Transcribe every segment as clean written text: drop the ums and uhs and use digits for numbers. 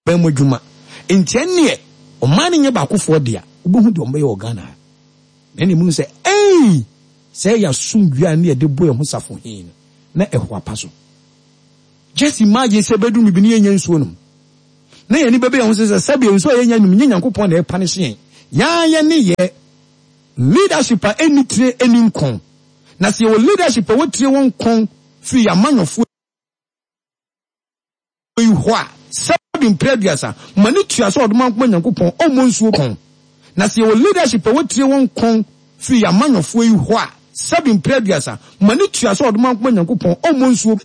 Bemojuma. In 10 years, o man in your back for dear, who do obey Ghana. Then the moon say, hey, say ya soon you are near the boy who suffer him. Na a wapaso. Just imagine say bedroom be near yen swonum. Na any baby who says a Sabian so yen coupon a punishing. Ya ye leadership a any tree any con. Na see your leadership a what you won't con free a man of you what. Sabin previousa, Manitua saw the monk when you coupon almost wokon. Na see your leadership a what you won't con free a man of you what. Sabin previousa, Manitua saw the monk when you coupon almost wokon.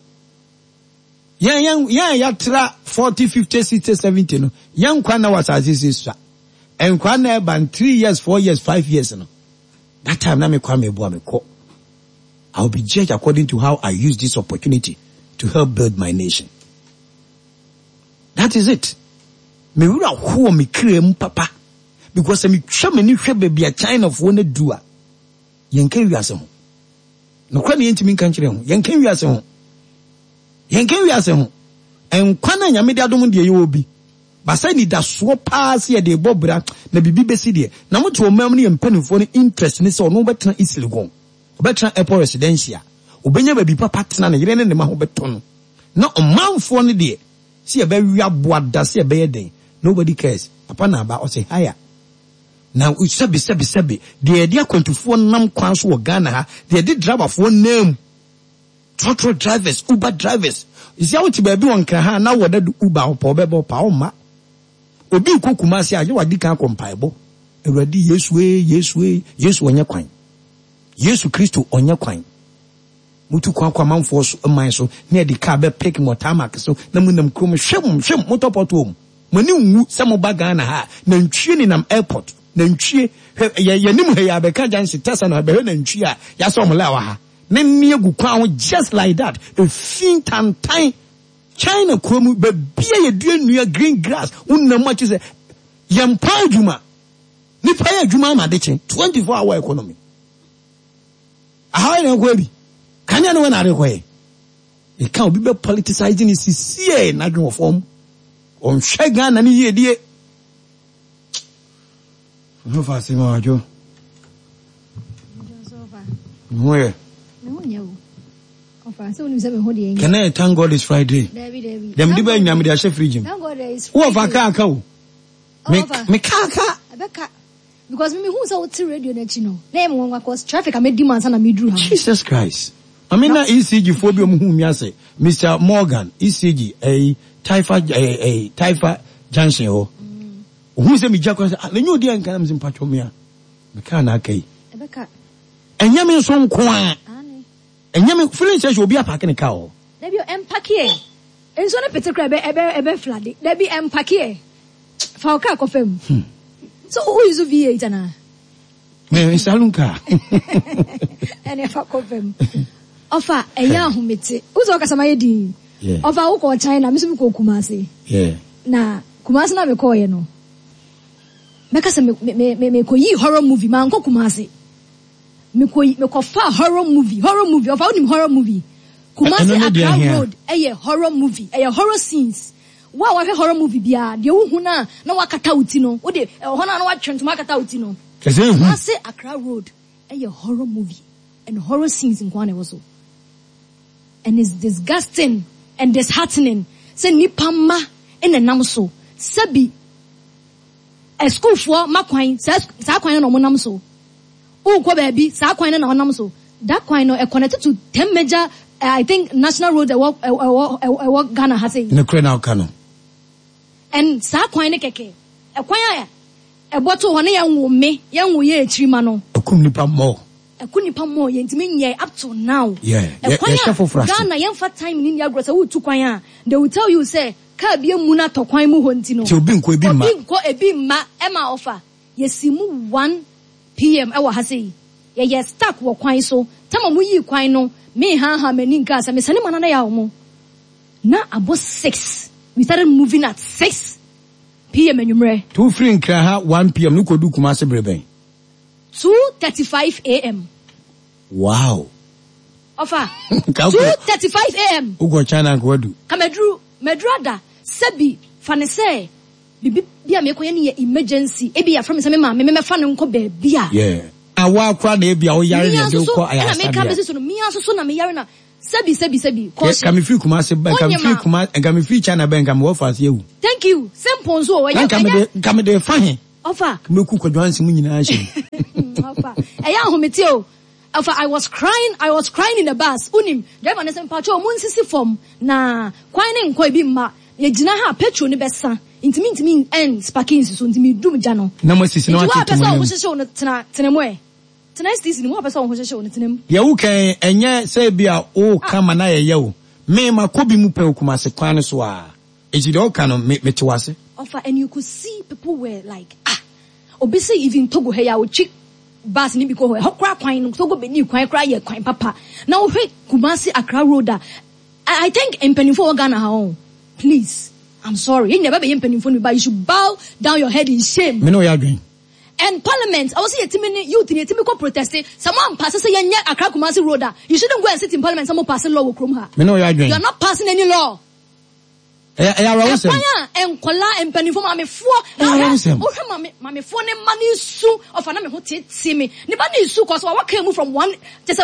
Ya tra 40, 50, 60, 70 no. Young Kwana was as this is. And Kwana ban 3 years, 4 years, 5 years no. That time na me Kwame Boa me ko. I'll be judged according to how I use this opportunity to help build my nation. That is it. Me wura ho me krem papa. Because me twa me ni hwe baby a China of one dua. Yenka wiase ho. No kwa me ntimi kan kire ho. Yenka wiase ho. Yenka wiase ho. En kwana nya me de adom de ye obi. Basa ni da so pass ye de bobra na bibi besi de. Na mo to mam ne mpanifo ne interest ne se ono betena isili gon. Obetena airport residential. Obenya baby papa tena na yire ne ma ho beto no. Na omanfo ne de see a very aboada see a bed. Nobody cares. Papa na ba o say higher. Now we sabi the idea kwantufo nam kwan so Ghana ha. The driver for name. Trotro drivers, Uber drivers. You see how to baby one can ha now whether Uber or Pobebo Paoma. Obi Kumasi ayo wadi kan compaibo. Already yes onya kwan. Yesu Kristo onya kwan. Mutu kwa manfo so man so na de car be pick mo tamak so na munam krom hwem motopoto mu. Mani nwu se mo baga na ha na ntwie ni nam airport. Na ntwie ye nim he ya be ka jansi tesa na be na ntwie a ya so mo la wa ha. Na mmie gu kwa just like that. A faint and time China krom be bia ye dua nua green grass unna ma chi se yempa adwuma nipa ya adwuma ma de chen 24-hour economy. Aha na ko bi kanya no na rekwe e ka obi be politicizing is sie na dwon form on hwe Ghana ni ye die no fa se ma ajo moye no nyawo ofa so ni se me ho de can I thank God it's Friday David dem di ba nyam de a chef region thank God is wo fa ka o me ka abeka because me who say what radio na chi no na em won cause traffic am di man na me dru ha Jesus Christ I mean na ECG phobia mu hu mi ase Mr. Morgan ECG Taifa Junction ho who say me jakwa say na nyu di an kan am sim patcho me a me ka na akai abeka enya me so nko a enya me feeling say obi apake ne ka o na bi empake enso na petekra ebe flood na bi empake fa o ka ko fam so who is V8 na me salunka ene fa ko fam ofa enya ahumete uzo kasama yedi ofa wo ko China me so bi ko Kumasi na Kumasi na me ko ye no me kasa me ko yi horror movie man ko Kumasi me ko fa horror movie ofa unim horror movie Kumasi Accra Road horror movie horror scenes wa horror movie bia de wo hu na wakata uti no wo de ho na watwento makata uti no Kumasi Accra Road horror movie and horror scenes in Kwane was so and it's disgusting and disheartening say nipa ma ene nam so sabi a school for makwan sa kwan no mo nam so uko baby sa kwan na nam so that kwan no connected to 10 major I think national roads work Ghana has in the Krenau Kano and sa kwan ne keke e kwan ya e boto ho ne yan wo me yan wo ye etiri ma no akum nipa mo ye ntimi nye up to now Ghana yan fa time ni ya grosa wo tu kwan a they will tell you say ka bia mu na to kwan mu ho ntino obi nko ebi ma e ma offer yesimu 1 PM e wa ha sei ye stuck wo kwan so tama mu yi kwan no me ha mani nka sa me sane mana na ya wo na about 6 we started moving at 6 PM anwumre to free nkra ha 1 PM no kodu Kumasi breben 2:35 AM. Wow. Ofa. 2:35 AM. Ugo China kwadu. Kamedru medrada sebi fanese Bia me koye ni emergency. Ebi ya from me me fa no nko baby a. Yeah. Awa kwa na ebi a o yare na de ko aya sabi. Na me ka be so no me aso so na me yare na sabi. Kami free kuma se kami free China bank am wo fa se ewu. Thank you. Simple so we ya. Kami de fa he. Ofa. Me ku ko dwan simu nyina ahye. Ofa. Eya homete o. Ofa, I was crying in the bus. Unim, driver na sem pacho mo nsisi form na kwan ne nko bi mma. Ye gina ha petrol ne besa. Intimi en sparking so intimi dum gya no. Na mo sisi no ati mo. Wa pesa wo tena mo e. Tena station mo pesa wo hyehyɛ wo tenem. Ye wo kan enye say bia o kama na ye wo. Me ma ko bi mu pe okuma se kwan so a. Eji de o kan no me te wase. Ofa, and you could see people were like obisi even Togo he ya wo chick bus ni because ho kra kwan no Togo be ni kwan kra ye kwan papa. Na wo hwe Kumasi Accra road. I think empanifo Ghana ha on. Please, I'm sorry. You never be empanifo but you should bow down your head in shame. Me know you are doing. And Parliament, I was here youth in a typical protest. Someone passes a young Accra Kumasi road. You shouldn't go and sit in Parliament. Someone passing law will chrome her. Me know you are doing. You are not passing any law. And Kola and Penifo Mammy four. Mammy four money sue of an army see me. Nobody sue because what came from 1 to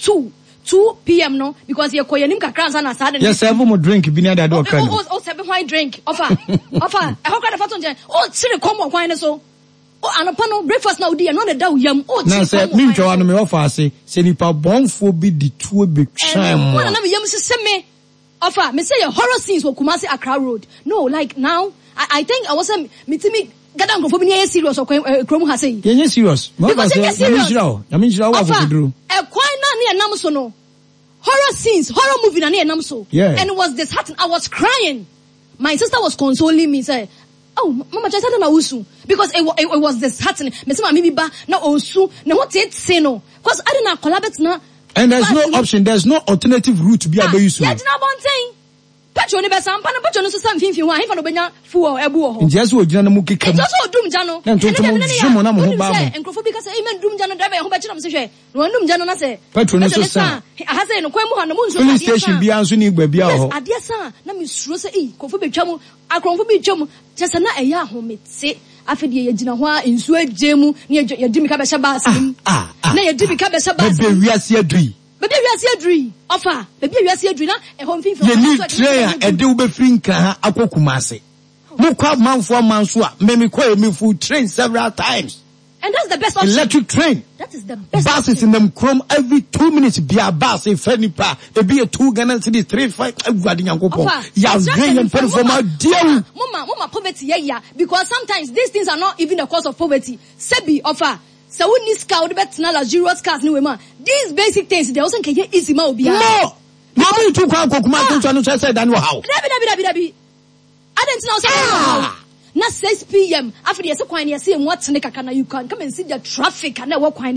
2 p.m. no because you're calling him Kakras and Asad. Yes, 7 more drink beneath that door. 7 wine drink. Offer. I hope that the oh, silly come wine so. Oh, and upon no breakfast now, dear, not a dow yam. Oh, now, sir, me to me offer say the pabon for be the 2 big shame. One of yam send me. Offer, me say your horror scenes for Kumasi Accra Road. No, like now, I think I wasn't meeting Gadang for me serious or Chrome has say. You're serious. Because you're serious. I mean, you offer a quite near Namsono. Horror scenes, horror movie near Namso. Yeah. And it was disheartening. I was crying. My sister was consoling me, say, oh, Mama, just had an usu. Because it was disheartening. Me say, maybe ba, na usu, na what it say no. Because I didn't collaborate na. And there's no option, there's no alternative route to be able to use. Yeah, it's not one thing. Petrol ni besa mpana petrol no so sam finfin wa hifa no benya fuel ebu ho. Nje so ogina na mu keka mu. Nje so dum gya no. Na ntonto mo jumo na mo ho ba mo. Enkrofo bi ka say amen dum gya no driver ho ba kira mo se hwe. No dum gya no na se. Petrol no so sa. Aha say no kwan mu ha no mu nso. Police station bia nso ni igba bia ho. Ade sa na mi suro se konfo betwa mu akronfo bi twa mu kyesa na eya ahomete. Afedi ye gina ho a nsu agemu na ye dimi ka be hye baas nim. Na ye dimi ka be hye baas. Be wiase adui. Baby wiase adui. Offer. Baby wiase adui na e ho mfimfin. Ye ni train e de wo be free nka ha akokuma ase. Mo kwa manfo manso a me kwa me full train several times. And that's the best option. Electric train. That is the best buses option. In them chrome every 2 minutes be a bus if any pa e be a 2 Ghana city 3-5 everybody yankopon. Ya very perform dear. Mama poverty yeah because sometimes these things are not even the cause of poverty. Sebi offer. So we need scout bet na luxurious cars ni we man. These basic things they also can get easy ma obi. No. No me too kwa kokuma to no say that no how. Dabi. I didn't know say na 6 p.m. after the kwan you see what kaka na you can come and see the traffic and what kwan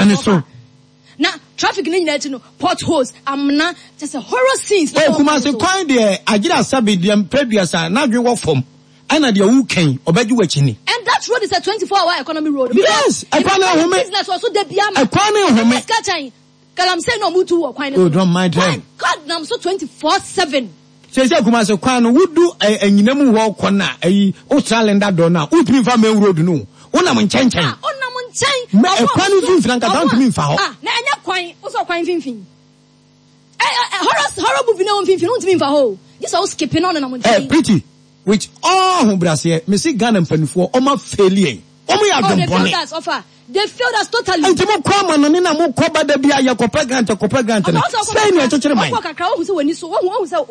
na traffic ni nyina no potholes amna just a horror scenes. Oh kuma se kwan de agira sabe de preduasa na dwe wo fom ana de wu kan obaji wachini. And that road is a 24-hour economy road. Yes, I can't home. Business also de biama. I can't home. Kalam say no mutu wo kwan. Oh, don't mind him. God nam so 24/7. Say kuma se kwan no wudu anyinamu ho kona ayi o calendar do na utimi fa main road no. Ona mo nchenchen. Ona mo nchen. Me e kwan finfin nka dan tumi fa ho. Na enya kwan, o so kwan finfin. Horror movie na on finfin, untimi fa ho. This all skipping on na mo nchen. Pretty. Which all who brasier, me see Ghana mpanifo o ma failure. O mo ya dompo. They failed us totally. Enti mo kwa ma no ne na mo kwa ba da bia ya kopa grant na. Spain ya chochire mai. Kakra wo hu se wani so, wo se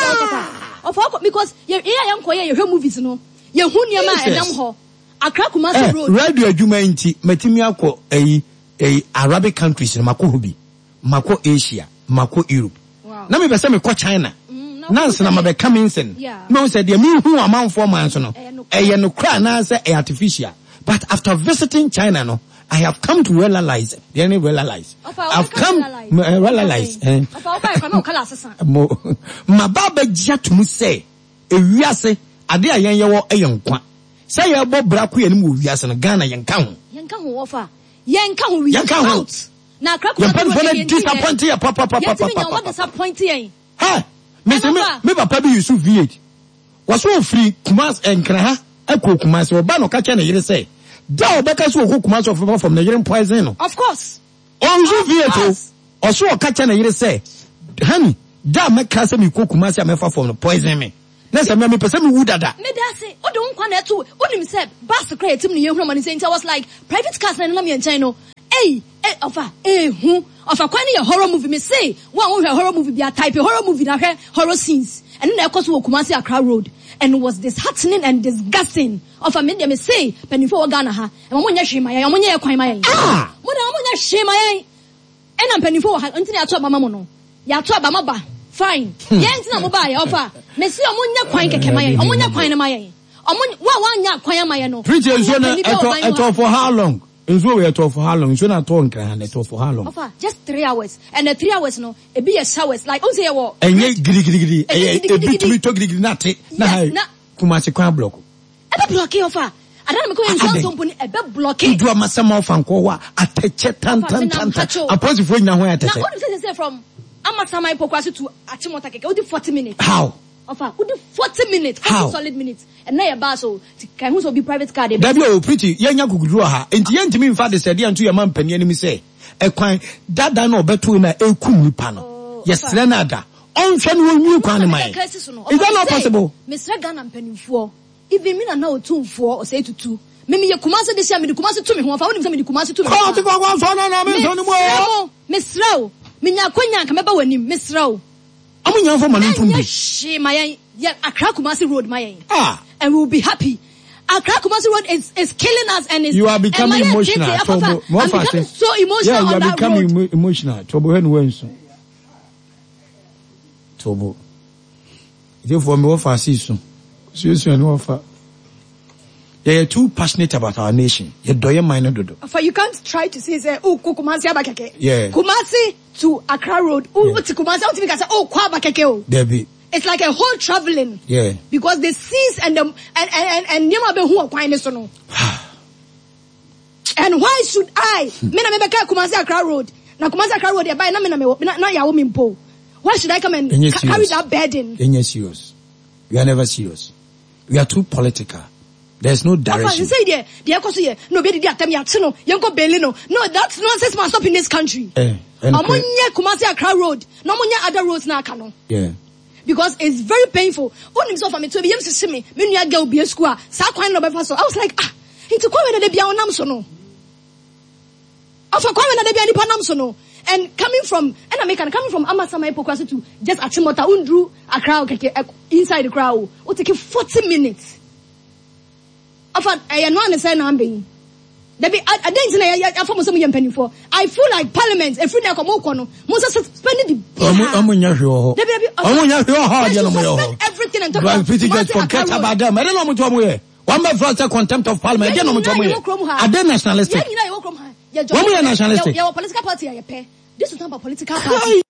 afọ because ye yanko ye hwe movies no. Ye hu niam a enam ho. Accra Kumasi road. Radio adwuma nti matimi akọ Arabic countries na mako hobi. Mako Asia, mako Europe. Na me be se me kọ China. Nancy na mabe coming in. No said the me who amount for man so no. No cry na say artificial. But after visiting China no, I have come to realize. I've come realize. Ma baba gya to me say e wiase ade a yen ye wo eyenkwa. Say ye bo bra ko ye nim wo wiase no Ghana yen ka ho. Yen ka ho ofa. Yen ka ho wi. Out. Na kra ko disappoint ya papa. What disappoint yen? Ha. Me papa bi Yusuf V8. Was so free Kumas Nkra ha. eko Kumasi oba no ka che na yire say da obeka so oko Kumasi of from the yire poison no of course onzu vieto oso oka che na yire say honey da meka say me ko Kumasi amefa from the poison me na say me pese me wu dada me da say o don kwa na to onim say bus cry tim ne yehunu mani say I was like private cars na me enchen no ofa hu ofa kwa ni horror movie me say one horror movie be a type horror movie na horror scenes and na ekoso wo Kumasi Accra Road and it was disheartening and disgusting ofa me dem say penifo wo Ghana ha e mo nya hwe mayen mo nya ekwan mayen mo da mo nya hwe mayen e na penifo ha ntini ato abama mo no ya to abama ba fine ye ntina mo ba ya ofa me say o mo nya kwan keke mayen o mo nya kwan na mayen o mo wa nya kwan mayen no preach and eto for how long Enzo we talk for how long? Enzo na talk and talk for how long? Just 3 hours. And the 3 hours no, it be a showers like on say what? And ye gidi. To talk gidi na te na Kumasi Kwan block. Ebe block e ofa. Ada me ko enzo so mponi ebe block e. Do amasama ofa nko wa ateche tan. Apostle for nyina ho ateche. Na what say from amasama ipokwasi to Achimota keke. Odi 40 minutes. How? Ofa, odi 40 minutes. How? Solid minutes. And na your so can who so be private car dey. Dabi o pretty yenya kuguduru ha. Enti yentimi mfa de sede antu ya mampani anim say ekwan dada na obeto na ekum nipa no. Yesre na ada. Onhwe no onwu kwan mai. Is that not possible? Mr. Ghana mpanimfo. Even me na otumfo o say tutu. Me ye Kumasi de sia me de Kumasi to me ho afa woni say me de Kumasi to me. Ko ti kwa so na me so ni mo. Mesrao. Me nya kwanya nka meba wanim mesrao. Amunya fo manu tumbi. She mayen ya Accra Kumasi Road mayen. And we'll be happy. Accra Kumasi Road is killing us and is. You are becoming emotional. I'm becoming so emotional. Yeah, you are becoming road. Emotional. Trouble when wenso. Trouble. Therefore, me offer season. Seriously, no offer. They are too passionate about our nation. You do your mind dodo. You can't try to say Kumasi abakeke. Yeah. Kumasi to Accra Road. To Kumasi, how to make say kwa abakeke o. Debbie. It's like a whole traveling. Yeah. Because the seas and nyama be who akwan so no. And why should I? Me na me beka Kumasi Accra Road. Na Kumasi Accra Road e buy na me na yawo me mpo. Why should I come and carry that burden? You're serious. We are never serious. We are too political. There's no direction. Say there no be the atem ya no yenko belino. No, that's nonsense must stop in this country. Omonye Kumasi Accra Road. No omonye other roads na aka no. Yeah. Because it's very painful. Onim so for me to be able to see me nua girl be school sa kwan no be fa so. I was like into kwa na de bia onam so no. Afa kwa na de bia ni pa nam so no. And coming from Amasama Ipokwasi to just Achimota undru Accra inside the crowd. O take 40 minutes. Afa I no understand na ambe. Debi I didn't say for some yempeni for. I feel like parliament every day come no. Must suspend the Omunya hwe ho. Omunya hwe ho dia no mo yo. Everything and talk about just forget about them. I don't know what to am. One by first contempt of parliament. I don't know what to am. I dey nationalistic. When we are nationalistic. Your political party are pay. This is not about political party.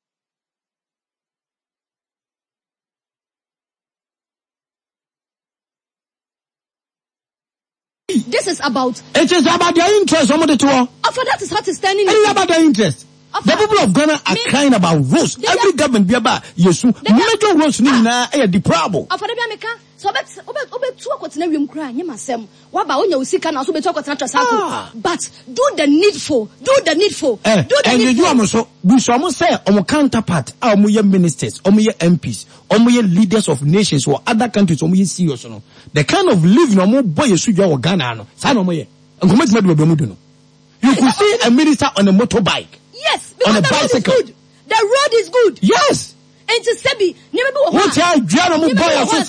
This is about. It is about their interest. After that is how to stand in. It is about their interest. The people of Ghana are crying about roads. Every government be about yesu. Major roads ni na the problem. After the America, so obe two kwotena wiem kra nya masem. Wa ba onya usika na so be two kwotena trasa. But do the needful. And you am so we so say omo counterpart, omo ye ministers, omo ye MPs, omo ye leaders of nations or other countries omo ye serious no. The kind of living omo boy yesu jo Ghana no. Sa no omo ye. Enkometime be mu do no. You could see a minister on a motorbike. Yes, because the road is good. The road is good. Yes. And to Sebi, never be what I dream of boy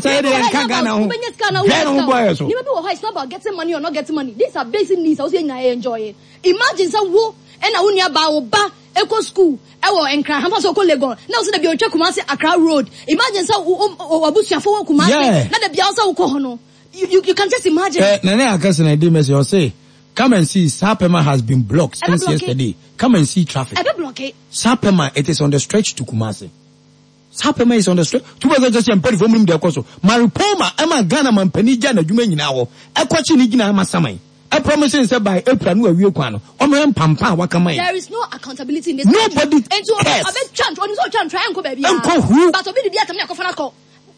it's not about getting money or not getting money. These are basic needs. I was saying I enjoy it. Imagine some wo and a unia ba eco school. I and cry. How much Legon? Now so the Bio Kumasi Accra Road. Imagine some Abusia for Kumasi. Not the Biasa Kohono. You can just imagine. Nana Akasan I did message or say. Come and see Sapema has been blocked since yesterday. Come and see traffic. Sapema, it is on the stretch to Kumasi. Sapema is on the stretch. Two other just and from him there also. Maripoma, Emma Ghana man penija na jume nyinawo. Ekwachi ni gina ama samai. I promise you by April no awie kwano. Omo pampa wakamai. There is no accountability in this. Nobody cares. Abe chant, on so chant try enko baby. Enko who? But obi di atam na akofana ko.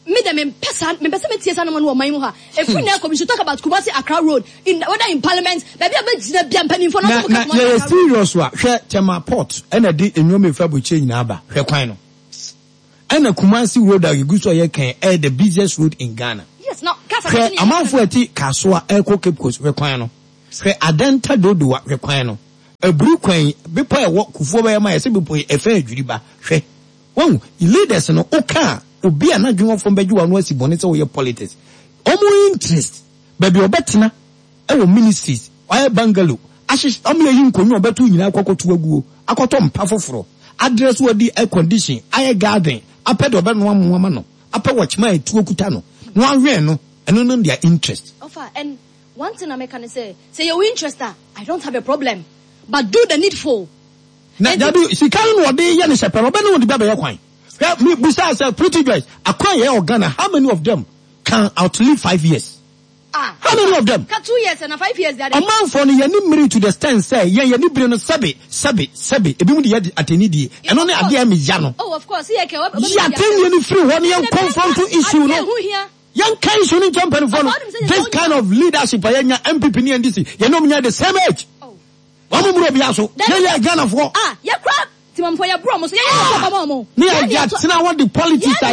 me them in person, me person me TSA no one my ha. If we now come, we should talk about Kumasi Accra Road in whether in Parliament. Maybe a bit biampani for no. Na serious wa. Share Tema Port. Ena di enyome fabuche nyaba. Share kwano. Ena Kumasi Road a you so ye can the busiest road in Ghana. Yes, no. Share amanfo ati Kaswa Eko Cape Coast kwano. Share Adenta Dodo wa kwano. Ebru kwan bepo e wo Kufuor ba ma ye se bepo e fa adwiri ba. Share. Won leaders no oka obi anadwon from beju anu asibone se wo ye politics. Omo interest baby obetena e wo ministries why bungalow ashish omo ye nkonyu obetu nyina akokotu aguo akoto mpa foforo address wodi air condition air garden aped obeno amoma no aped watchma etu okuta no no ahwe no eno no their interest. Offer and one thing I can say your interest I don't have a problem but do the needful. Na do sikari no de ye ne sepero obeno de baba ye kwan. Me besides pretty guys acquire Ghana, how many of them can outlive 5 years? How many of them? 2 years and 5 years. A man for the yani to the stand say, yeah, you need no sabi. Ebi mu di ateni di. And only adia mi jano. Oh, of course. Yeah, you free one young confront to issue. No, young kind shouldn't jump in front of this kind of leadership. Yanya MPP and this. You know me at the same age. Oh, one more biaso. Yeah, Ghana for. Yeah, crap. Timam for your promise. Yeah, I want the politics.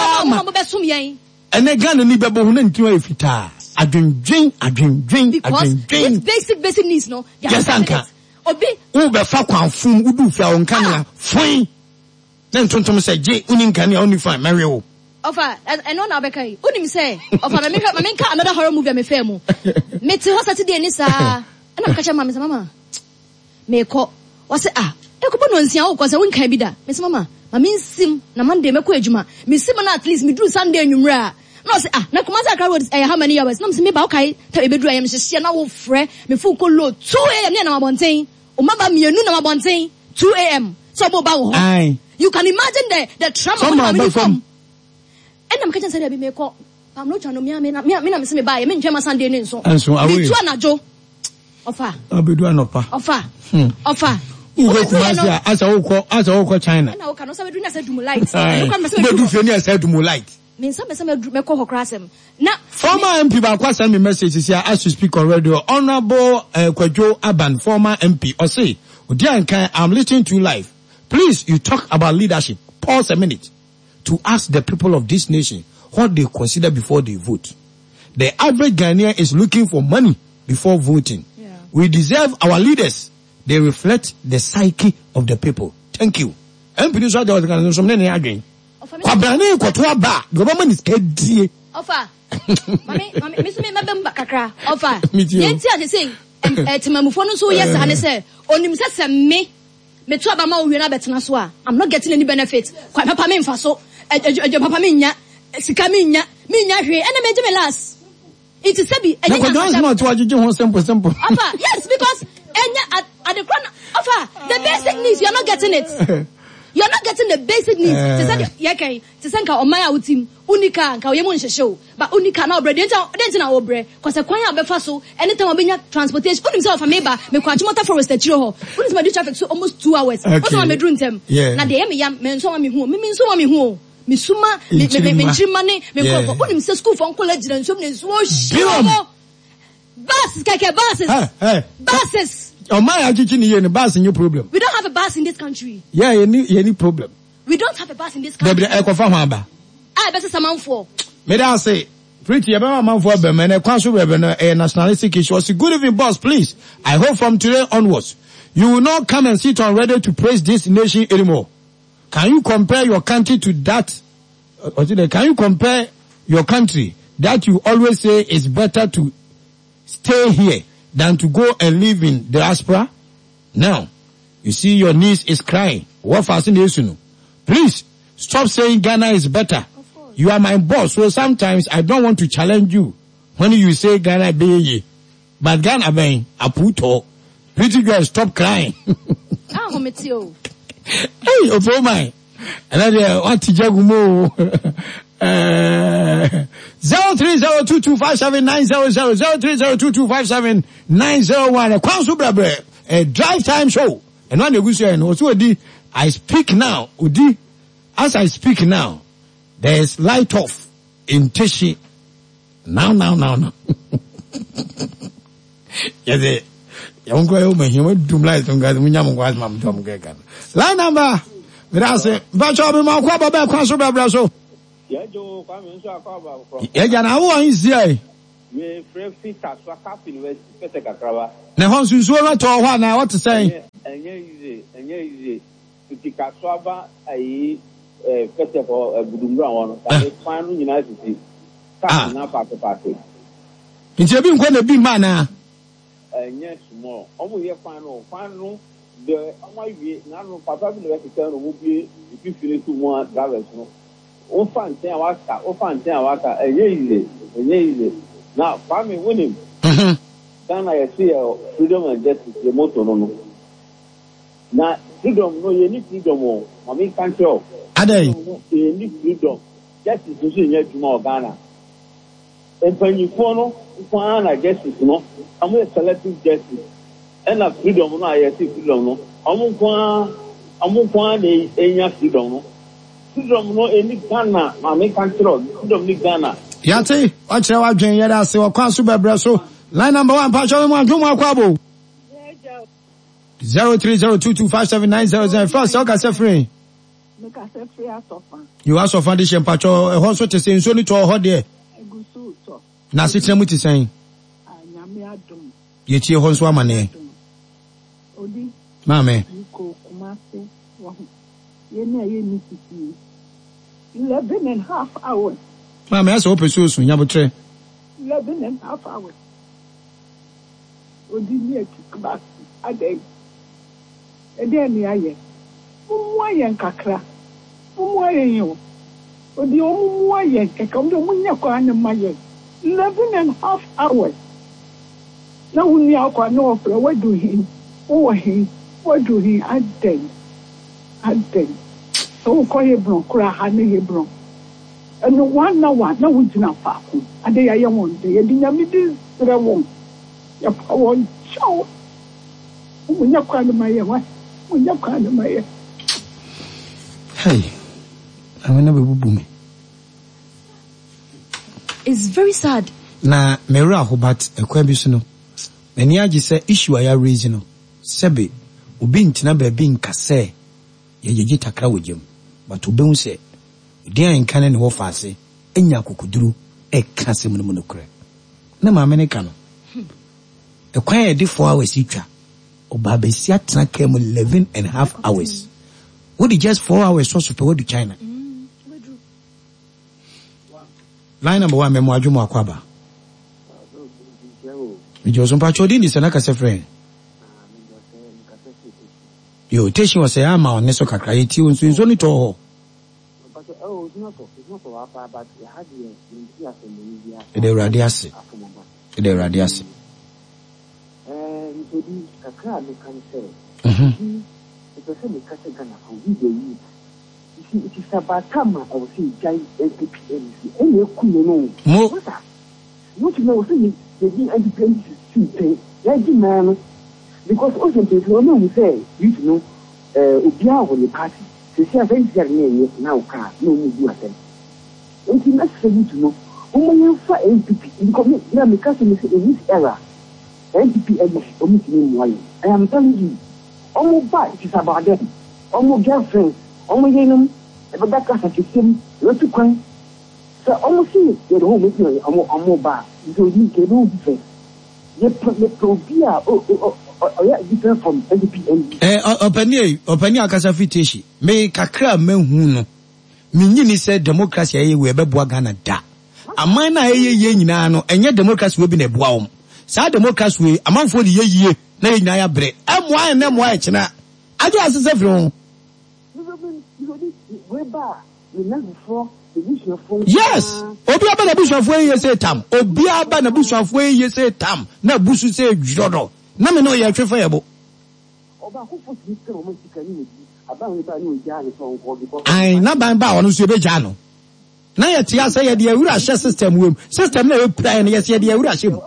And again, ni bebo hunen tiwa ifita. Adwendwen. Because it's basic needs, no. Yes, Anka. Obi. Ube fa kwanfum udu fia onkana. Fine. Then tontom say, J, uninkani only fine, Mario. Offer, and on Abekai. Unim say, offer, I make another horror movie, I'm a famu. Meti was Saturday, Nissa. And I'm catching Mama. Me call. What's it? Ekubo nsia o kwase won kan bi da me se mama nsim na Monday me ko adwuma me sim na at least me duru Sunday nwumra no say na Kumasi Accra Road how many hours no me se me ba o kai ta e beduru ayem hye na wo frɛ me fu ko low 2 am na mabonten o maba mienu na mabonten 2 am so bo ba wo you can imagine the trauma of me from and I'm catching say be me ko am no twano me na me se me ba ye me ntwa ma Sunday ni nso me tu anajo offer obedu anopa offer as a whole China. And I can also do as a light. Former MP Bakwa send me messages here as you speak on radio. Honorable Kwadwo Aban, former MP, or say, I'm listening to you live. Please, you talk about leadership. Pause a minute to ask the people of this nation what they consider before they vote. The average Ghanaian is looking for money before voting. Yeah. We deserve our leaders. They reflect the psyche of the people. Thank you. MP so the organization nene again. Kwabrane kwotwa ba, government is kedie. Offer. Mami, me so me mabemba kakra. Offer. Yenti ade say, timamufo no so yes ane say, onim se me to aba ma owie na betena so a, I'm not getting any benefit. Kwa papa me mfa so, papa me nya, sika me nya hwe, ene me me last. It is sabi, simple. Offer. Yes, because at the corner offer the basic needs you're not getting it. You're not getting the basic needs. To send ka omaya utim unika nka oyemu nhehye but unika na obre denti na obre cause kwan ya befa so anytime obenya transportation unim say of meba me kwa chimota forest achiro ho unim say do traffic so almost 2 hours what am I do ntem na de yam yam me nso ma me hu me nso ma me hu me suma me nchima ne me ko unim say school for college na nso me nso o buses, buses. Oh my, I bus in your problem. We don't have a bus in this country. Yeah, any problem. We don't have a bus in this country. I better some for. May I say, pretty about man for them and a council a nationalistic issue. Good evening, boss. Please, I hope from today onwards, you will not come and sit on radio to praise this nation anymore. Can you compare your country to that? Can you compare your country that you always say is better to stay here than to go and live in diaspora? Now, you see your niece is crying. What fascination? Please, stop saying Ghana is better. You are my boss, so sometimes I don't want to challenge you when you say Ghana be. But Ghana be a puto. Pretty girl, stop crying. Hey, oh my. Another what to jagumo. 0302257900 0302257901 a drive time show and one also I speak now Udi as I speak now there is light off in Tishi. Now. Yes, young girl, you would do like some guys when young was Mam Tom Gagan. Line number. Grazie. Bacio ma qua vabbè qua sopra brazo. Yejo kwa me nso akwa from. Yeja na wo an zie. We free fita so aka university pete kakrawa. Na ho sunsuo na to ho na what to say? Enye easy. Fitika so aba ayi pete ko budumra won. Ta fan nyina sisi. Ka na pa. Nti bi nkwa na bi ma na. Enye small. Omo ye fan no the amaye na no papa bi le ka no mo bi if feel too more drivers no. O fan ten awaka enye easy. Now, family winning. Then I see freedom and justice, the motto no. Now, freedom, no, you need freedom. I mean, can't you? You need freedom. Justice is in your tomorrow, Ghana. And when you follow, justice, no, I'm a selective justice. And a freedom, no, I see freedom, no. I'm going to freedom, no. Freedom, no, any Ghana, I mean, can't you? Freedom, Ghana. Yati, watch your wife, Yada, so a quan super brasso. Line number 1, Pacho, Quabo. 0302257900. First, Oka free. You also foundation, Pacho, a horse to say, so little or hot there. Now, 6 minutes saying. Yet your horse woman, Mamma. 11.5 hours. Mamma, that's open source when you have a tray. 11.5 hours. Odi class a day. And then I Mwayan kakra. Mwayan. Odi Mwayan, a come to Munyaka and Mayan. 11.5 hours. Now we are quite no for what do he? What do he? I think. So call Hebron, Kurahane Hebron. And 1 hour, now we do not far. And they are young one day, and the Yamitis, the won't. Your power, show. When you're crying to my ear, when you're crying to my ear. Hey, I will never boom. It's very sad. Na Mera Hobat, a quabusuno. Many aji say issue I reason. Sebe, ubin tinabe being casse. Ye takra with him. But to boom say. Dia in canon wo fase enya kokuduru e kase mu no kure na ma me ne ka no e kwan e di 4 hours itwa oba be si atena kem 11.5 hours what is just 4 hours so super what do China line number 1 memo adwuma akwaba mi jozo mpa chodi ni sana kase friend yo teshi was say ama on so kakra yeti unso ni to It's not but you had the radiasi. The radiasi. So these Kakra can say, the person is cutting Ghana for video use. You see, it is about time I will see giant NPPMC. And you couldn't know. What's that? What you know, the NPPMC is too like man. Because also, people know, say, you know, Ubia on the party. To see a very name now car, no new at them. And he must say to know, only for NPP in commit, because in this era, NPP and omitting one. I am telling you, almost bad, it is about them, almost girlfriends, almost them, but that class at him, not to cry. So almost see the home with you, almost bad, so you can do different. Yet, Probia, yeah, different from NPP. Openia akasa fitishi. Me kakra me hu no. Me nyini se democracy aye we beboa Ghana da. Aman na ye nyina no enye democracy we bi na eboa wom. Sa democracy we amanfo de ye na ye nyina ya bre. Emoa na emoa e kina. Ade asese firi ho. Yes. Obi aba na busuafo ye say tam. Obi aba na busuafo ye say tam. Na busu say dwodo. Na me no ye twefa yebo. Ai na ban ba onu so be ja no. Na ye tia say ye de awura hye system wem. System na we pray na ye say de awura hye.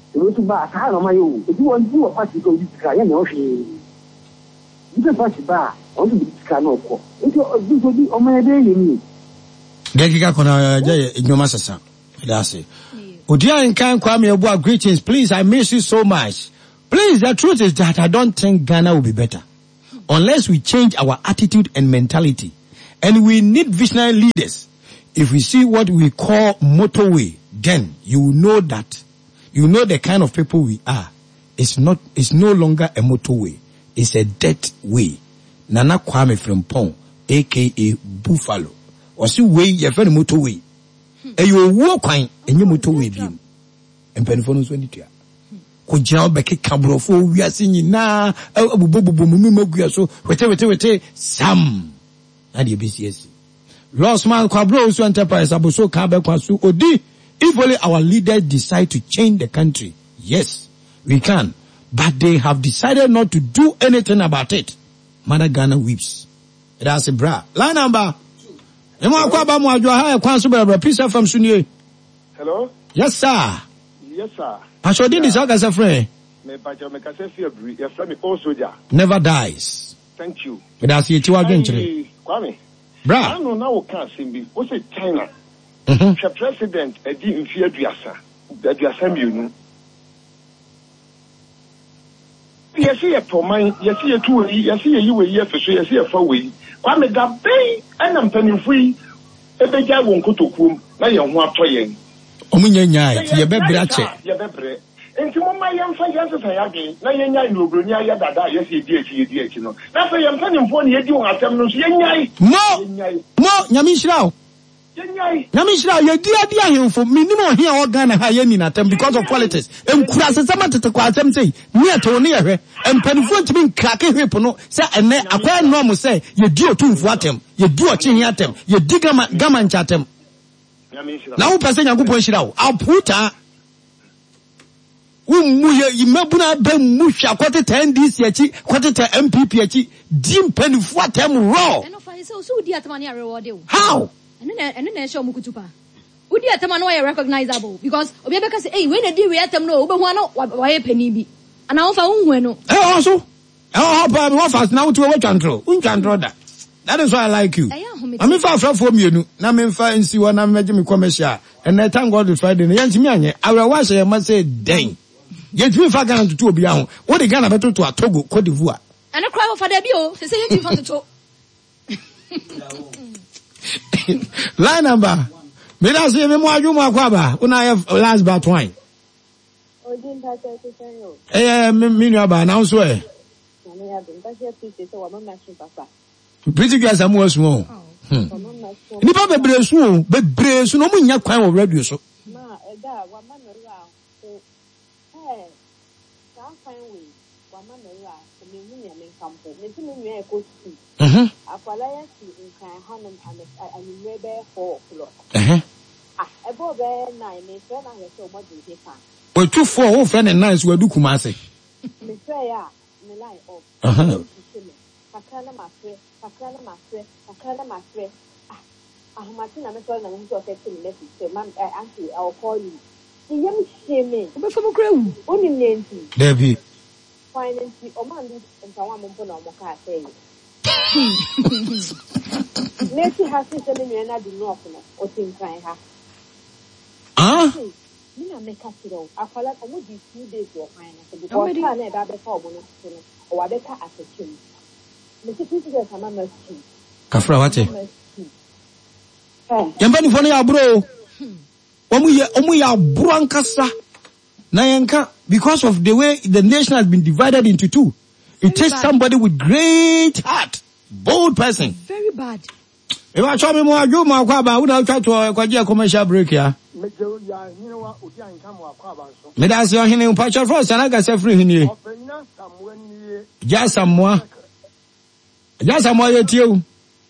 You to buy a car on my own. If you want to do a party, go to Sky and Ocean. You can pass it by, or to be Scanoko. If you will be on my day in me. Dekika kona Ignomasa. That's it. Udia and Kan Kwame Obua, greetings. Please, I miss you so much. Please, the truth is that I don't think Ghana will be better unless we change our attitude and mentality. And we need visionary leaders. If we see what we call motorway, then you will know that, you know the kind of people we are. It's no longer a motorway. It's a dead way. Nana Kwame Frimpong, aka Buffalo. Or see way, you're very motorway. And you walk and you motorway beam. And Penfonos when it Kujao Becky Cabrofo, we are singing now, so, wait, Sam. And you BCS. Lost man Quabros Enterprise Abuso Kabe Kwasu Odi. If only our leaders decide to change the country, yes, we can. But they have decided not to do anything about it. Mother Ghana weeps. That's a bra. Line number. Hello? Yes, sir. Yes, sir. I shall do this as a friend. Never dies. Thank you. That's it. You are going to Kwame. Bra. I don't know can't be. What's it China? The president didn't fear Diasa. That Diasa you. Yes, here for mine. Yes, here 2 weeks. Yes, here you were here for so. Yes, here 4 weeks. Kwame that bay and I'm penny free. A big guy won't go to Kum. Now you're one playing. Omunyanya, you better brache. You better. And to my young friends, I again. Now you're not Brunia that yes, you did, you know. That's why I'm telling you, you're doing at them. More, Yamishra. Yamishra, you're dear for minimum here or Ghana Hayani at them because of politics. And Krasama to Kwasam say, near to near her, and Penfoot to be cracking Ripono, say, and then a quite normal say, you do two for them, you do a chin at them, you dig a gammon chat them. Now, passing a good point, I'll put her. Imabuna Ben Musha, quarter 10 DCH, quarter 10 MPPH, Jim Penfoot, raw. So dear to money reward you. How? And then show Mukutupa. Would you at Tamanoa recognizable? Because Obeka say, hey, when a dear at them no, but why a penny be? And I found when. Also, how fast now to a control? That. That is why I like you. I'm in far from you. Now I'm in far and see what I'm making me commercial. And I thank God to Friday. I will watch I must say, dang. Yet me for Ghana to 2 beyond. What the Ghana better to a Togo, Cote d'Ivoire. And a cry for the bill. They say you want to talk. Line number. Me da say me mo adwuma kwaba. Una have last but wine. Me no ba now so e. Pretty girls am was mo. Ni ba bebre so no mo nya kwan wo radio so. Ma eda wa ma no ra. Sa kwan we wa ma no ra. Me hu nya me kampo. Me ti me nwa e ko school. Akwalaya si nkan hanum and maybe 4 o'clock. Ebo be 9 me friend na he say o mo dey fa. We 2 4 who friend and 9 we do Kumasi. Me say ya, me line up. Akala ma fre. Ahmati na me so na me so text me message say man auntie I will call you. Yem shame me. Obe fo mo krewu. Oni nenti. Debbie. Finally, o man do ntawa mo mpo na mo ka say. Neti has said me na di no no o tin kan ha. Me na make up it all. Akwala o mo di 2 days o kan na because ka na da be fa o no so no o wa be ka asekim. Me ti ti dey sama mercy. Kafra wate. Yamba ni fone ya bro. Omu ya bro ankasa. Na yanka because of the way the nation has been divided into 2. It takes somebody with great heart, bold person. Very bad. If I show me more, you more kwaba. Would I try to commercial break here? Me that's your hinny patch first, and I got free hinny. Just some more. Yet you.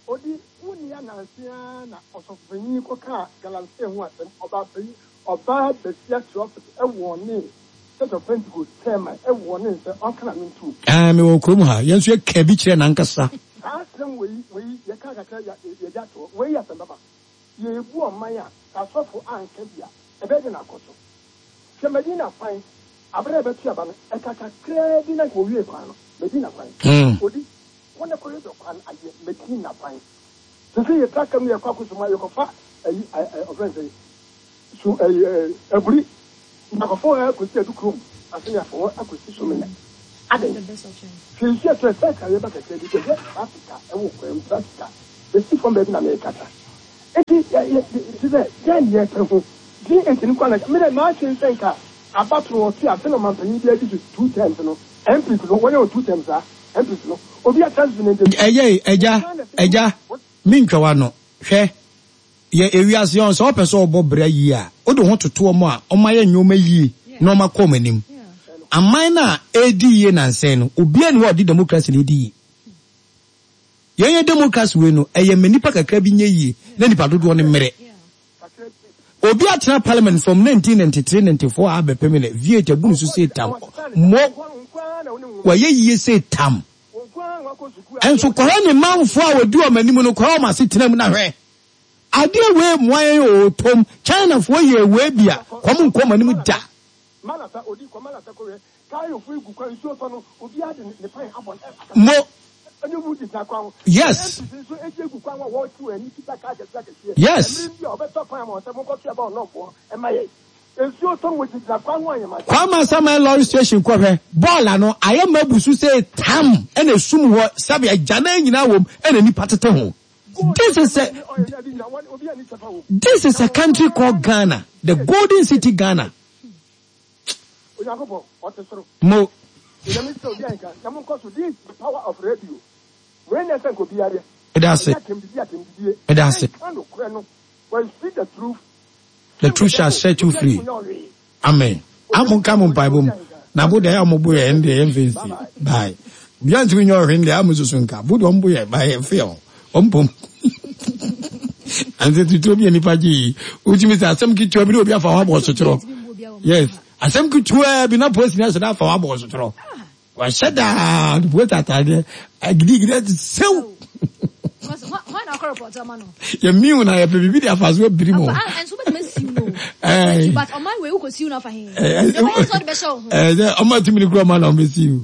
Me will come here. Yes, you can be chair and Ankasa. abere be tia ba no ekaka kredi na ko wie kwan no medina kwan odi wona ko yedo kwan aye medina kwan so say yetaka mu yakwa kusuma yokofa ayi offense so aburi na ko fo ko tia du krum asenya fo akosi so mena ade since you say ka ye ba ka kredi ke Africa e wo ko Africa be si from be na America ta eti then ye ko di entini kwa na me ma say ka abatro oti afena mampanyi bi adi 2 times no MP no won 2 times MP no obi atanzu ne eja mintwa no hwe ye ewiase on so opese obo bra yi a odo ho toto mo a omaye nyoma yi na omakọ manim aman na edi ye nansen no obi ani wo di democracy na edi ye democracy we no eye manipa kakra bi nye yi na nipa dodo ne mere obi atena parliament from 1993-94 abepemene vie tabunu so say tam mo waye yi say tam enso ko ne manfo a wodi o manim no ko ma se tena mu na hwe ade we moye o tom China fo ye we bia ko mo manim da malata odi ko malata ko kayo fu igu kwa isu to no obi ade ne pan abon mo yes. Yes. Kwama sama lorry station kwa bola no ayema busu say tam ene sum ho sabe agana nyina wom ene ni patete ho. This is a country called Ghana, the golden city Ghana. Mo the power of radio. When I think of the that's it. That's it. The truth shall set you free. Amen. I'm come Bible. Nabu de Amobuya and the MVC. Bye. Beyond to your in the Amazosunka. Would Ombuya by a film. Ompum. And then to Toby and Ipaji, which means that some kid to be for our boss to throw. Yes. And some could be not posting us enough for our boss to throw. Why shut down? What that idea? I dig that so. Why not report a man? You mean I have a video of us with Brimo? And so but on my way, who could see you for him? I'm not too many grandma on with you.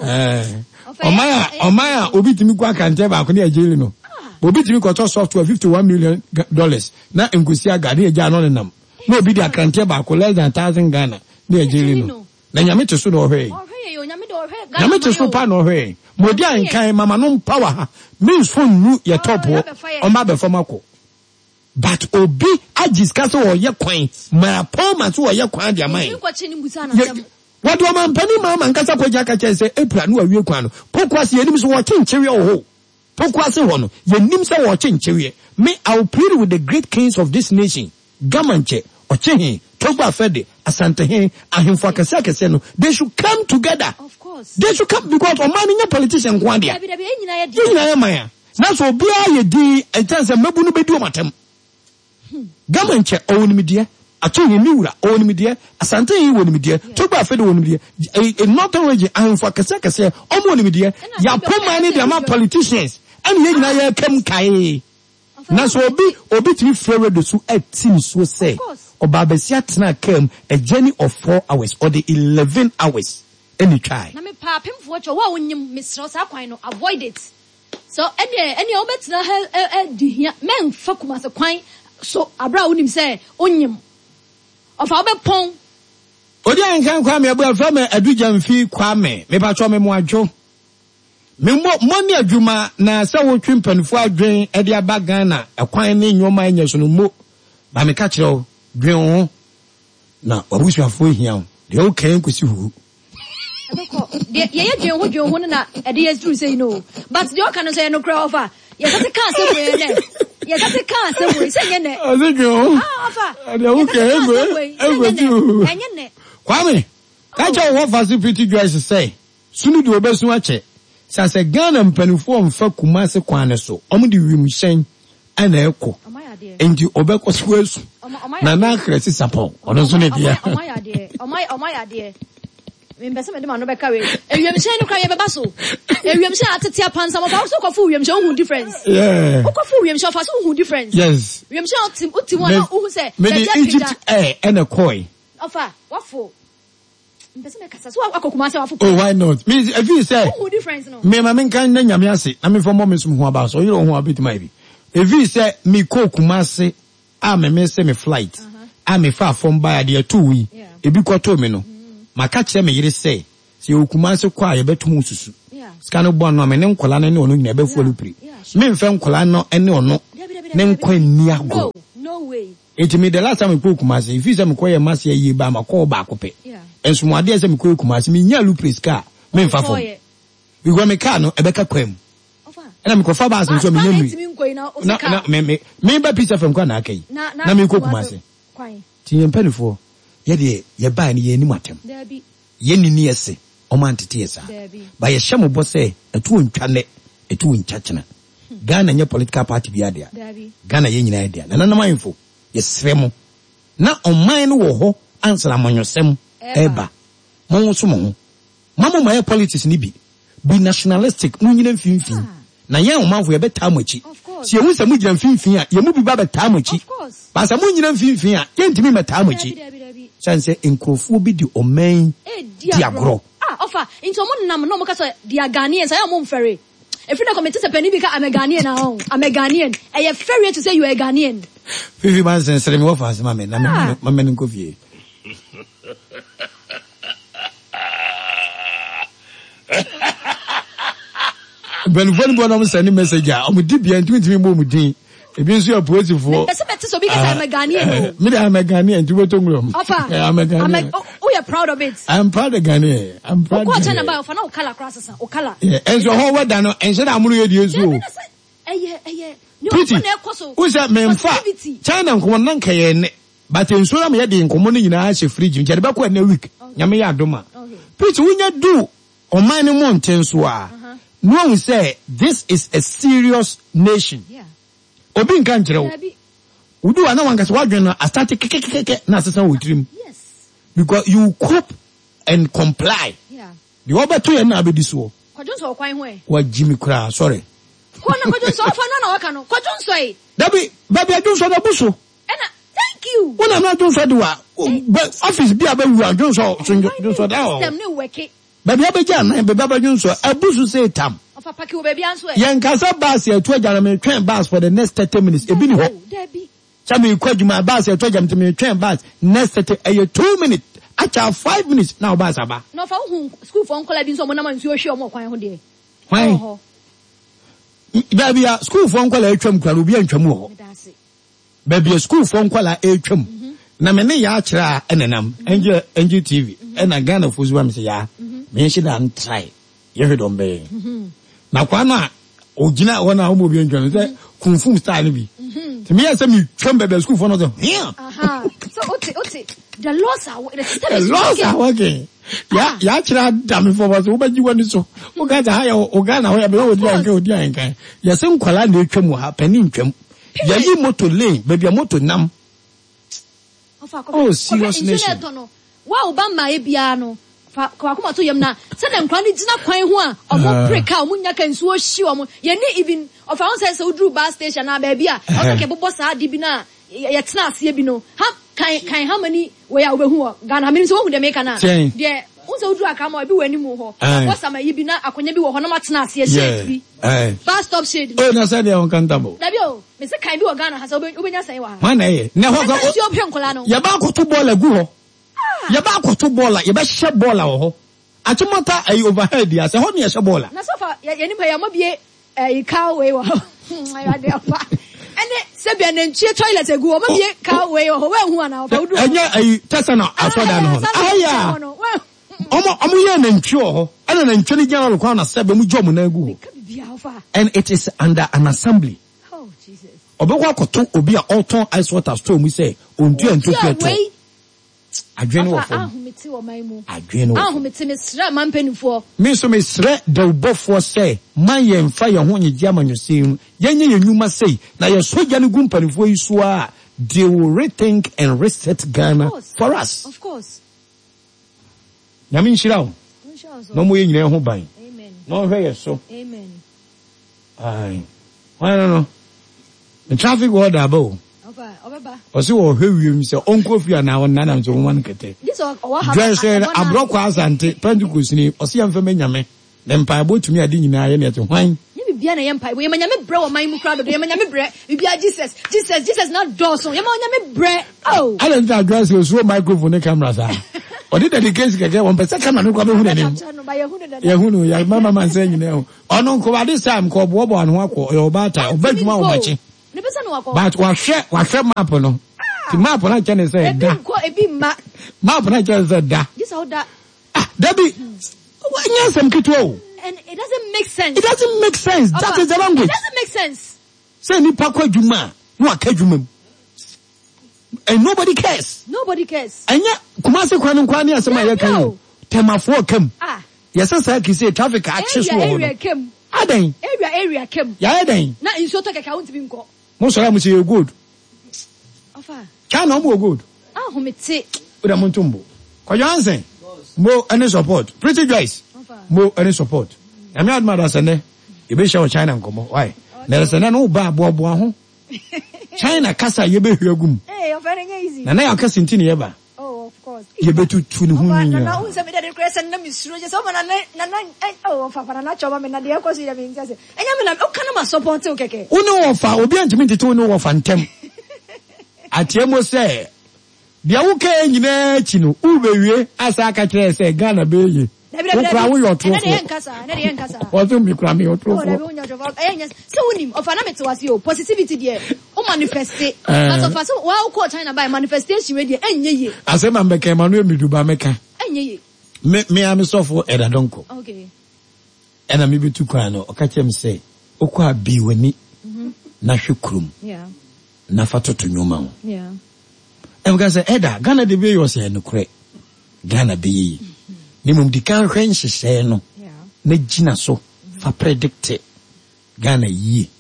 Omaya, Obi Timikwa can tell about Korea Jelino. Obi Timikwa software $51 million. Now in Gusia Gadi, Janonam. No video can tell about less than 1,000 Ghana. Near Jelino. Then you meet to soon away. Yamete so pa no hwe modi ankan mama no power means phone nu ye top o ma be famako but obi agiscase wo ye kwan ma performance wo ye kwan dia man what do man pani mama nkasa kwaja ka che se epra no awie kwan no pokwase yenim so wo chenchewe o ho pokwase ho no yenim se wo chenchewe me I will plead with the great kings of this nation gamanche ochehin Togba Fede, Asante, Ahimfa Kese no, they should come together. Of course. They should come because Omani nya politician kwandia. Yina maya. Na so bia ye di entanse mebu no bedi o matem. Gamanche onimidie, Achoye miwura onimidie, Asante yi onimidie, Togba Fede onimidie. In northern region Ahimfa Kese omo onimidie. Ya pomani de ama politicians. And ye nyina ye kem kai. Na so obi timi frere de su etim so say. Obabesia tena came a journey of 4 hours or the 11 hours. Any try. Na me pa pem for cho wa wonyim Mr. Sakwan no avoid it. So any obetina di hia men fakuma se kwan so abra wonim say onyim. Of obepon. Odi ankan kwa me abu from adujamfi kwame. Me pa cho me mo adwo. Me mo ni adwuma na se wo twimpanfo adwen e dia bagana ekwan ne nyoma anya so no mo. Ba me ka kire Gwen na obusu afo hia de o kan kwesi hu ye dwen ho na e de yes true say no but the o kan say no cry over ye say kan say we ne ye say kan say we say ne azegwo over de o kan go enye ne kwame ka cha wo facility guys say sunu de obesu ache sa se Ghana mpanifo mfa Kumasi kwan so omde wimhyen ana ekọ enti obekọ swesu na na kresi sapo ono so ne dia omaya de me mbese me de ma no beka we ewiemhye no kra ye beba so ewiemhye atete apansa mo ba so kofu ewiemhye hu difference kofu ewiemhye fa so hu difference yes ewiemhye uti wona hu se me Egypt ene koi ofa wafo Oh, why not? Means if you say, me mamma can name Yamiasi, I mean for moments who about so you don't want a bit maybe. If you say me ko Kumasi, I'm a mess me flight. I'm a far from by the 2 weeks. It be quite 2 minutes. My catch them you say, see you Kumasi quiet bet to Musu. Scano Bono, my name Colana no never fully pre. Men found Colano and no, name Queen Niago. No way. It me the last time we cook Kumasi, if you say Mkoya Masia ye ba ma call back up. And some ideas me ko Kumasi me nya lupris car. Men fa for. We go me car no ebeka kwem. And I'm kofa ba so me nyami. Na me ba pizza from kwa na akai. Na me ko Kumasi. Kwai. Ti yempanifo ye de ye ba ne ye ni matem. Dabi. Ye ni ni ese. O man tete esa. Ba ye hyemo bo se etu ntwane, etu nchachena. Ghana nye political party bi ade a. Ghana ye nyina ade a. Na nam info ye sremo. Na oman no wo ho answer amonyosem eba. Mo so mo. Mama my politics ni bi nationalistic no nyina mfimfin. Na ye omanfo ye beta amachi. Si ye wusa mu gyina mfimfin a ye mu bi ba beta amachi. Ba sa mu nyina mfimfin a ye ntimi meta amachi. Chance enkrofo bi di oman di agro. Offer into mo nam no mo ka so dia Ghanaians I am mo mfere. If you don't comment to penny because I'm a Ghanaian now. I'm a Ghanaian. I am very to say you are a Ghanaian. 50 months and 7 offers, mamma. My men in coffee. When one of us send a message, I'm with deep and 20 more. If you are positive for I'm a Ghanaian. Me, I'm a Ghanaian. Do what I'm a Ghanaian. Oh, you're proud of it. I'm proud of Ghanaian. I'm proud. What's about for no color crosses or color? And so, how what done? And said, I'm really years old. Pretty. Who's that man? China, one can, but in Sulam, you had in common in a fridge. You had about a week. Yamia Doma. Pretty, when you do, or mine mountains were. No one say, this is a serious nation. Obin Kanjero. Udu ana wanga swadwen I start na sesa wotrim. Yes. Because you cope and comply. Yeah. The oba to na abedi so. Kwajonso kwan hwe. Wa Jimmy Kra, sorry. Kwana kwajonso afa na waka no. Kwajonso e. Dabi, baby adunso na buso. Ena, thank you. Una na adunso de wa. Office bi abawu adunso da o. System ne weke. Baby abeja na baby adunso abusu say tam. Ofa paki wo baby anso e. Yen kasa bus e to agara me twen bus for the next 30 minutes. Ebi ni ho. Dabi. Chami kwajuma bus e to agara me twen bus next 30 2 minutes. Acha 5 minutes now bus aba. No fa hu school for uncle bi so mo na man nsuo hwe o kwan ho de. Why? Baby school for uncle atwam kwa obi antwam ho. Baby school for uncle atwam. Na me ne ya akira enenam NG TV na Ghana for zuwa me se ya. Me shi dan try. Ye hwe be. Na kwa na ogina wona ho obi antwam se kunfum style bi. Me ya say me twam baby school for no so. Aha. So oti the laws are working. Ya kira dam for was obaji woni so. O ga ja ha o ga na ho ya be odi ankan. Ya se nkwala na etwam ha pani ntwam. Ya yi moto lane, baby moto nam. Oh, serious nation. Wow, Bama ebia no. Fa kuma to yam na. Se dem kwan ni gina kwan ho a omo break a omo nya kan so hyi omo. Ye ne even of our say so drew bus station na ba bia. O ke bobo sa di bi na ye tena ase bi no. Ha kan how many we are obehu Ghana me so hu de make na. De unso drew aka ma bi wani mu ho. Boss am yi bi na akonya bi wo ho na ma tena ase shade bi. Bus stop shade. Oh, na say dey uncountable. Dabi o, me se kan bi wo Ghana ha so obenya say wa. Man eh. Na ho ko. Ya ba ko to ball agu ho. Ya ba ko to ball, ya ba hye ball ho. Atumata ay overhead ya say ho ne ya hye ball. Na so fa ya ni pa ya mabie car way wo. Ayo de apa. Ene se bia na nchie toilet egu o mabie car way wo. We hu ana fa udu. Enya ay tasana asoda no. Aya. Omo ye na nchie ho. Ana na nchie ni general kwa na sebe mu jom na egu ho. And it is under an assembly. Oh Jesus. Obekwa koto obi a auto ice water store mu say ondu antoto. Adwene wo fo. Ahumeti wo man mu. Adwene wo. Ahumeti mesra man penifo. Me so mesra de obofo say man ye mfa ye ho nyegi amanyosem. Yenye yenwuma say na ye soja ne gu mpanifo yi so a they will rethink and reset Ghana for us. Of course. Nyame nshira wo. No mo ye nyina ho ban. Amen. No hwe ye so. Amen. Ai. Why no. The traffic order abo. Osi wo hwewiem se onko fi ana won nanam so won kete. This o ha. Dwen se abroko asante Pentecost ni osi yamfa menyame. Ne mpa botumi ade nyina ye ne te hwan. Ye bia na ye mpa we manyame bre wo man mu kra do ye manyame bre bia Jesus not Dawson ye manyame bre. Oh. I don't address you so microphone and camera sa. Odi dedication keke won pese camera no kwa be hu ne nim. Ye hunu ya mama man say nyina ho. Ono nko this time ko bo an ho akọ e obata obadwuma wo machi. Ne pese no akọ. But wa map no. Ti map na chene say da. Ebi ma. Map na chene say da. This how that. Dabi. Wanya sam kitwo. And it doesn't make sense. It doesn't make sense. That is the language. It doesn't make sense. Say ni pa kwa dwuma. No akadwuma. And nobody cares. Nobody cares. Anya kumase kwanu kwani asema ye kan. Temafo kam. Yes say ki say traffic access wo. Area kam. Adan. Area kam. Ya adan. Na inso to keka won't be nko. Mo so am say you good. Afa. Can no mo good. Ho mete. Oda mo ntumbo. Kwa Johnson. Mo any support. Pretty guys. Mo any support. Ami admada sene. You be show China nkomo. Why? Na sene no ba bobo ho. China kasa ye be hwagum. Eh, o very easy. Na ya kasa ntini ye ba. Oh, of course. Ye betu tuni hu. Na unse me dey create na misuro je so na oh fa na choba me na dey ko si dey me say. Enya me na o kana ma support o keke. Unu ofa obi antimi tete unu ofa ntem. Atiemo say dia wo ka nyina achi no ubewie asa aka kire say Ghana be ye. Ukra wo yo to. Na dey nkasa. Ozo mi kra me yo to. Oh, na be unyo job. Yes. So unim of na mete wase o positivity there. O manifest. As of so wa o call China by manifestation we there enye ye. Asema mbeka Emmanuel Miduba meka. Enye ye. Me am sofo Eda Donko. Okay. Ena me bi tu kwa no okache me say okwa bi wani. Na hwekrum. Yeah. Na fatoto nyoma ho. Yeah. Emka say Eda Ghana de be yo say no kure. Ghana be yi. Ni mum di kan hwen hyehyɛ no. Yeah. Na gina so fa predict Ghana yi.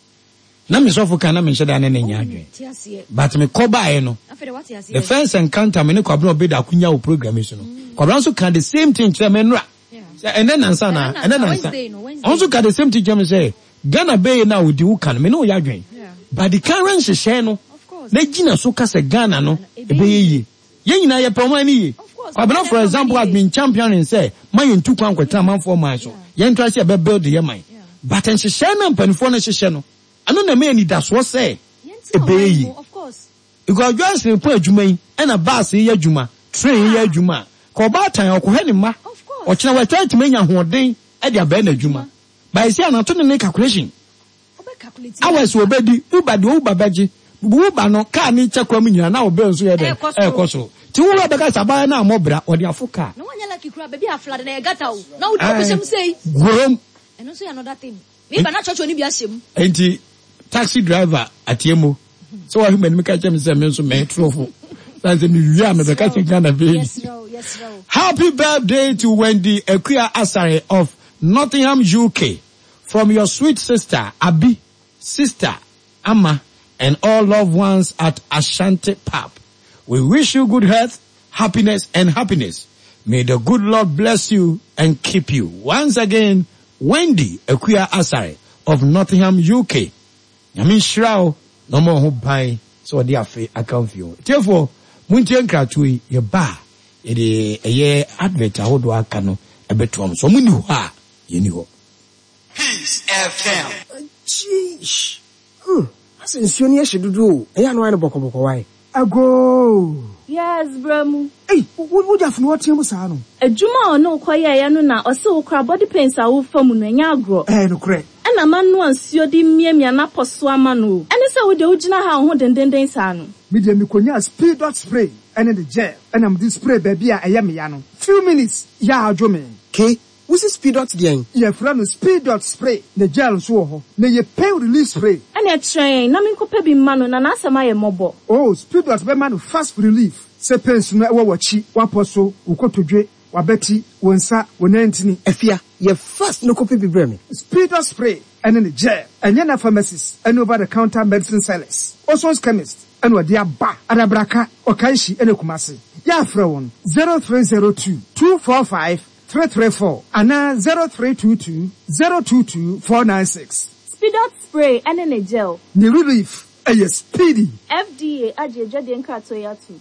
Na me sofo kan na me hyɛ da na nya adwen. But me kobae no. The first encounter me ne kwabro be da kunya wo program so no. Kwabro so can the same thing to me nra. And then answer na. Also can the same thing to me say Ghana be na wo di wo kan me no ya adwen. But the current hyehyɛ no. Na gina so ka se Ghana no e be yi. Ye nyina ye pɔmɔ ani yi. Abena for example has been champion in say man ntu kwan kweta man for man so. Ye ntra say be build the man. But en hyehyɛ na mpanifo na hyehyɛ no. Ano na me ni da so say e be yi. Of course. Because just in po adwuma yi na bus yi adwuma, train yi adwuma. Ko ba tan okohɛ ni ma. O kyena wa try to menya hoɔden e dia ba na adwuma. By say anato ne calculation. Hours wo bedi, uba de uba beji. Uba no ka ni chekwa mu nyina na obe nso ye de. Koso. Ti wo ba ka sabaya na amobra, o de afoka. No wanya lucky kura baby aflad na ye gata o. Na wo do kwesem say. Gorom. Eno so another thing. Me ba na church oni bi ahyem. Enti taxi driver atiemo. So wa human me ka chem say me nso me trofo. That's me wi me be ka chem Ghana be. Yes, no. Happy birthday to Wendy Equia Asare of Nottingham, UK. From your sweet sister Abi, sister Amma, and all loved ones at Ashanti Pub. We wish you good health, happiness, and happiness. May the good Lord bless you and keep you. Once again, Wendy Equia Asare of Nottingham, UK. Yamin Shrao, no more who buy, so they are account for you. Therefore, Muntian Kratui, your bar, a year advert, a hold wakano, a betrom. So Munu ha, you know. Peace FM. Jeez. That's insinuation she do. I know I know boko why. Ago. Yes, Bramu. Hey, what have no team sano? A juma no kwaya no or so cra body pains are all from Munyagro. No correct. And a man once you dim me na poswamanu. And it's how the original how den sano. Medium Mikonia speed dot spray and in the gel. And I'm this spray baby I am yano. Few minutes, ya jome. K. What's the speed dot the yeah, from speed dot spray, the gel so na ye pay release spray. And a train, namin ko pebi mano na nasa my mobo. Oh, speed dot be man fast relief. Se pens no wa wachi, wa poso, ukotodwe, wa beti, wonsa, wonantini. Efia, ye fast no copy breme. Speed dot spray and in the gel. And yana pharmacists and over the counter medicine sellers. Also chemists and what dia ba, Arabraka, Okaishi and Kumasi. Ya frawon 0302 245 334 and 0322 022 496. Speed out spray and in a gel. Ni relief ɛyɛ speedy. FDA agye adwade nkrato ya to.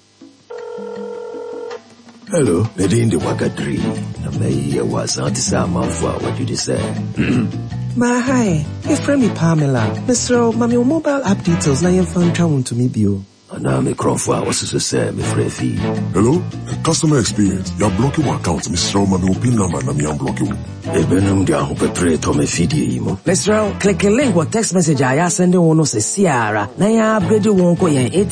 Hello, Nadine the Wakadri. I was not the what did you say? Ma hi, if me Pamela, Mr. Mami mobile app details na yemfa travel to me bio. Ana me Crawford was to say me free. Hello, customer experience. You are blocking my account, Mr. Mami pin number na me unblocking. Ebenum dia ho pepre to me feed imo. Mr. Click a link or text message I send one no se siara. Na ya upgrade won ko yen